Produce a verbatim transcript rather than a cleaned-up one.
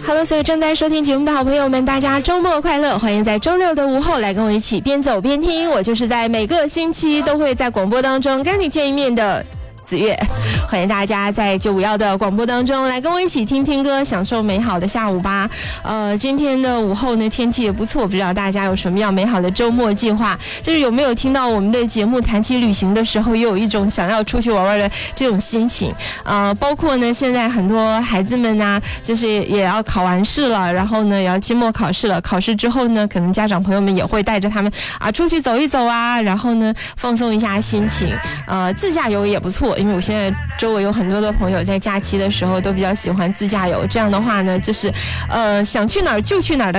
Hello， 所有正在收听节目的好朋友们，大家周末快乐！欢迎在周六的午后来跟我一起边走边听。我就是在每个星期都会在广播当中跟你见一面的子月，欢迎大家在九五幺的广播当中来跟我一起听听歌，享受美好的下午吧。呃，今天的午后呢，天气也不错，不知道大家有什么样美好的周末计划？就是有没有听到我们的节目谈起旅行的时候，也有一种想要出去玩玩的这种心情。呃，包括呢，现在很多孩子们呢、啊，就是也要考完试了，然后呢，也要期末考试了。考试之后呢，可能家长朋友们也会带着他们啊出去走一走啊，然后呢，放松一下心情。呃，自驾游也不错。因为我现在周围有很多的朋友在假期的时候都比较喜欢自驾游，这样的话呢，就是呃想去哪儿就去哪儿的